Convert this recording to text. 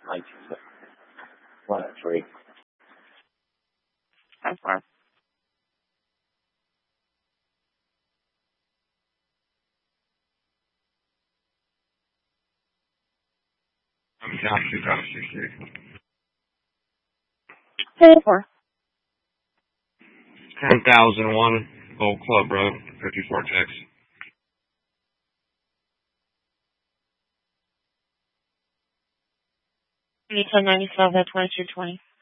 1973. 10-4. Hey, 4. 10,001 Old Club Road, 54 Texas. You need 1097 at 2220.